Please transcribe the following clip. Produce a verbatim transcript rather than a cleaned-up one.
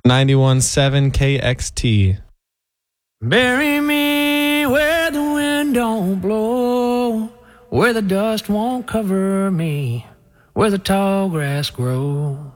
ninety-one point seven K X T. Bury me where the wind don't blow, where the dust won't cover me, where the tall grass grows.